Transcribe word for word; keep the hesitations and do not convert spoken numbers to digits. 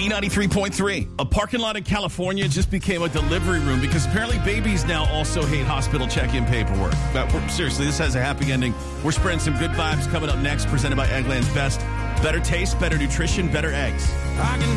B ninety-three point three. A parking lot in California just became a delivery room because apparently babies now also hate hospital check-in paperwork. But we're, seriously, this has a happy ending. We're spreading some good vibes coming up next, presented by Eggland's Best. Better taste, better nutrition, better eggs. I can